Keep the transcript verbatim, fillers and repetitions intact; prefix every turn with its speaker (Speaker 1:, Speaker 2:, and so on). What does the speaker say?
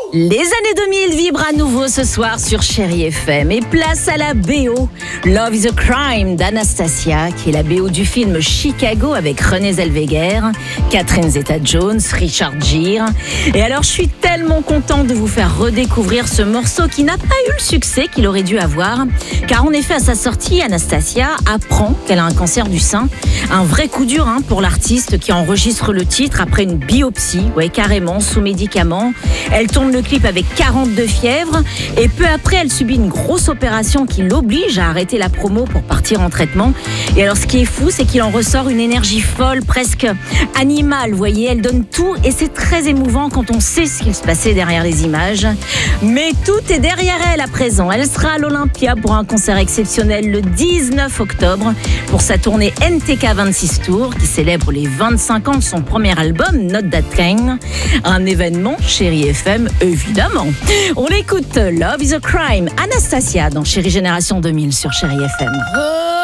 Speaker 1: Les années deux mille vibrent à nouveau ce soir sur Chérie F M et place à la B O. Love is a Crime d'Anastasia, qui est la B O du film Chicago avec Renée Zellweger, Catherine Zeta-Jones, Richard Gere. Et alors je suis tellement contente de vous faire redécouvrir ce morceau qui n'a pas eu le succès qu'il aurait dû avoir, car en effet à sa sortie, Anastasia apprend qu'elle a un cancer du sein. Un vrai coup dur hein, pour l'artiste qui enregistre le titre après une biopsie, ouais carrément, sous médicaments. Elle tourne le clip avec quarante-deux fièvres et peu après elle subit une grosse opération qui l'oblige à arrêter la promo pour partir en traitement. Et alors ce qui est fou, c'est qu'il en ressort une énergie folle, presque animale, vous voyez, elle donne tout et c'est très émouvant quand on sait ce qu'il se passait derrière les images. Mais tout est derrière elle à présent. Elle sera à l'Olympia pour un concert exceptionnel le dix-neuf octobre pour sa tournée N T K vingt-six Tour qui célèbre les vingt-cinq ans de son premier album Not That Kind. Un événement Chérie F M évidemment. On l'écoute, Love is a Crime, Anastasia dans Chérie Génération deux mille sur Chérie F M.